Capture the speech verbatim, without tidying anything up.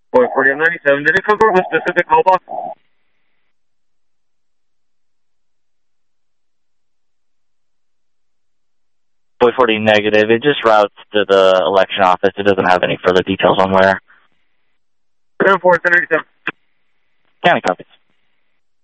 four forty ninety-seven, did it confirm a specific mailbox? four forty negative. It just routes to the election office. It doesn't have any further details on where. four ninety-seven. County copies.